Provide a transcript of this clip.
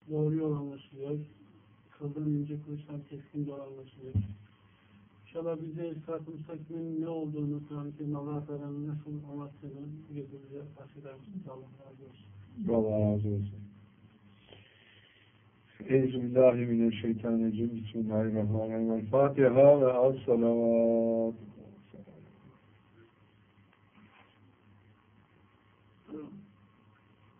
doğru yol anlaşılıyor. Kıldan ince kılıçtan keskin yol anlaşılıyor. İnşallah bize Sırat-ı Müstakim'in ne olduğunu, Kur'an-ı Kerim Allah Teala'nın nasıl anlattığını bize bahseder misiniz? Allah razı olsun. Allah razı olsun. Euzubillahimineşşeytanirracim. Bismillahirrahmanirrahim. Fatiha ve as-salavat.